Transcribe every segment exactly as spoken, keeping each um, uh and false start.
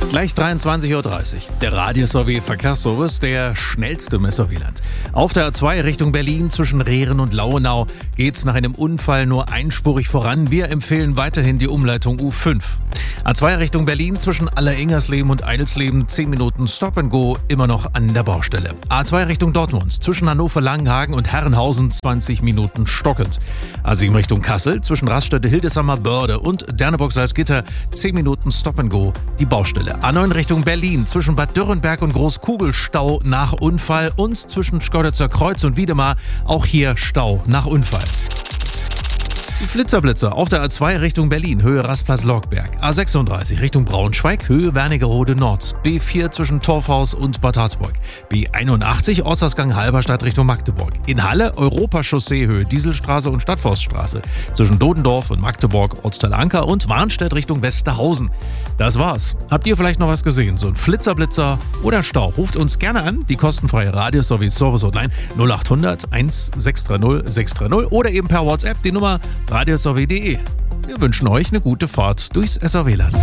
Gleich dreiundzwanzig Uhr dreißig. Der Radius S W Verkehrsservice, der schnellste im S W Land. Auf der A zwei Richtung Berlin zwischen Rehren und Lauenau geht's nach einem Unfall nur einspurig voran. Wir empfehlen weiterhin die Umleitung U fünf. A zwei Richtung Berlin zwischen Alleringersleben und Eidelsleben zehn Minuten Stop and Go, immer noch an der Baustelle. A zwei Richtung Dortmund zwischen Hannover-Langenhagen und Herrenhausen zwanzig Minuten stockend. A sieben Richtung Kassel zwischen Raststätte Hildesheimer Börde und Derneburg-Salzgitter zehn Minuten Stop and Go, die Baustelle. A neun Richtung Berlin zwischen Bad Dürrenberg und Großkugel Stau nach Unfall und zwischen Schkeuditzer Kreuz und Wiedemar auch hier Stau nach Unfall. Die Flitzerblitzer auf der A zwei Richtung Berlin, Höhe Rastplatz-Lockberg. A sechsunddreißig Richtung Braunschweig, Höhe Wernigerode Nord. B vier zwischen Torfhaus und Bad Harzburg. B einundachtzig Ortsausgang Halberstadt Richtung Magdeburg. In Halle Europachaussee, Höhe Dieselstraße und Stadtforststraße. Zwischen Dodendorf und Magdeburg, Ortsteil Anker und Warnstedt Richtung Westerhausen. Das war's. Habt ihr vielleicht noch was gesehen? So ein Flitzerblitzer oder Stau? Ruft uns gerne an. Die kostenfreie Radius sowie Service Hotline null acht hundert sechs drei null sechs drei null oder eben per WhatsApp die Nummer radius S W punkt de. Wir wünschen euch eine gute Fahrt durchs S W Land.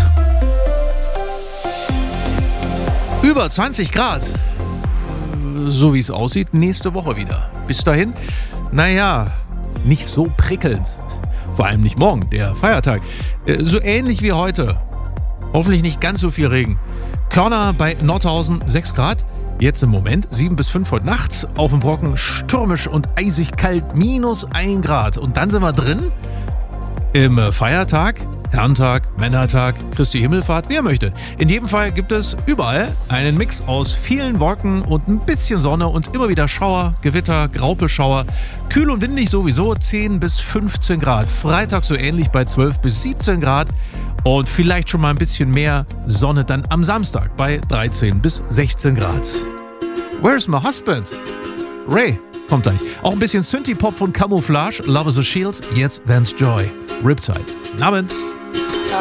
Über zwanzig Grad. So wie es aussieht, nächste Woche wieder. Bis dahin, naja, nicht so prickelnd. Vor allem nicht morgen, der Feiertag. So ähnlich wie heute. Hoffentlich nicht ganz so viel Regen. Körner bei Nordhausen sechs Grad. Jetzt im Moment sieben bis fünf heute Nacht. Auf dem Brocken stürmisch und eisig kalt, minus ein Grad. Und dann sind wir drin im Feiertag, Herrentag, Männertag, Christi Himmelfahrt, wie ihr möchtet. In jedem Fall gibt es überall einen Mix aus vielen Wolken und ein bisschen Sonne und immer wieder Schauer, Gewitter, Graupelschauer. Kühl und windig sowieso, zehn bis fünfzehn Grad. Freitag so ähnlich bei zwölf bis siebzehn Grad. Und vielleicht schon mal ein bisschen mehr Sonne dann am Samstag bei dreizehn bis sechzehn Grad. Where's my husband? Ray kommt gleich. Auch ein bisschen Synthie-Pop von Camouflage, Love is a Shield, jetzt Vance Joy, Riptide. Guten Abend.